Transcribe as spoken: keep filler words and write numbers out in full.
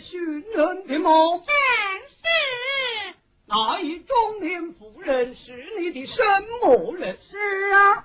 寻人的吗？ 正是。 那一中年妇人是你的什么人？ 是啊。